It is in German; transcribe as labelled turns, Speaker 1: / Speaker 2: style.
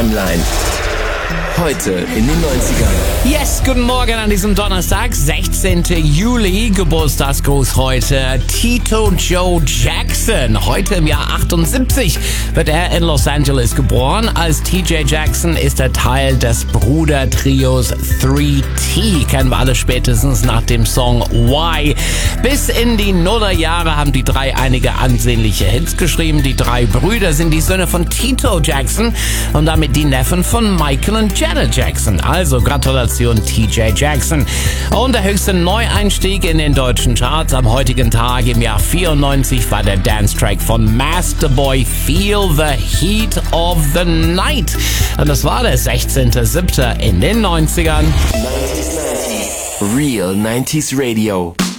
Speaker 1: Timeline. Heute in den 90ern.
Speaker 2: Yes, guten Morgen an diesem Donnerstag, 16. Juli. Geburtstagsgruß heute Tito Joe Jackson. Heute im Jahr 78 wird er in Los Angeles geboren. Als TJ Jackson ist er Teil des Brudertrios 3T. Kennen wir alle spätestens nach dem Song Why. Bis in die Nullerjahre haben die drei einige ansehnliche Hits geschrieben. Die drei Brüder sind die Söhne von Tito Jackson und damit die Neffen von Michael und Janet Jackson. Also Gratulation TJ Jackson. Und der höchste Neueinstieg in den deutschen Charts am heutigen Tag im Jahr 94 war der Dance-Track von Masterboy Feel the Heat of the Night. Und das war der 16.07. in den 90ern.
Speaker 1: 90s. Real 90s Radio.